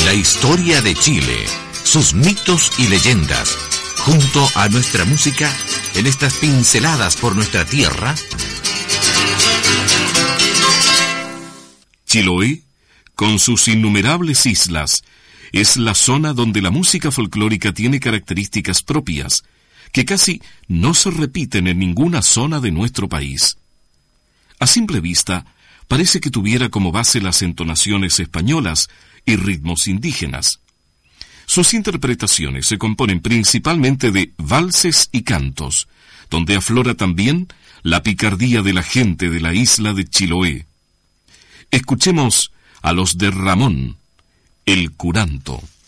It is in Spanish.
La historia de Chile, sus mitos y leyendas, junto a nuestra música, en estas pinceladas por nuestra tierra. Chiloé, con sus innumerables islas, es la zona donde la música folclórica tiene características propias, que casi no se repiten en ninguna zona de nuestro país. A simple vista, parece que tuviera como base las entonaciones españolas y ritmos indígenas. Sus interpretaciones se componen principalmente de valses y cantos, donde aflora también la picardía de la gente de la isla de Chiloé. Escuchemos a los de Ramón, el curanto.